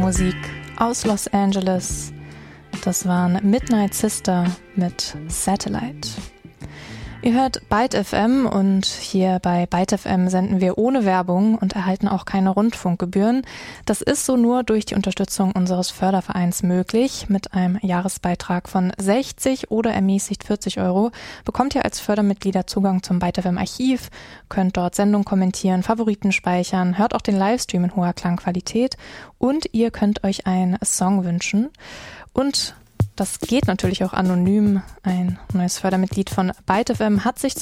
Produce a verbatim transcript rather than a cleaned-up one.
Musik aus Los Angeles. Das waren Midnight Sister mit Satellite. Ihr hört Byte F M und hier bei Byte F M senden wir ohne Werbung und erhalten auch keine Rundfunkgebühren. Das ist so nur durch die Unterstützung unseres Fördervereins möglich. Mit einem Jahresbeitrag von sechzig oder ermäßigt vierzig Euro bekommt ihr als Fördermitglieder Zugang zum Byte F M Archiv, könnt dort Sendungen kommentieren, Favoriten speichern, hört auch den Livestream in hoher Klangqualität und ihr könnt euch einen Song wünschen. Und das geht natürlich auch anonym. Ein neues Fördermitglied von Byte F M hat sich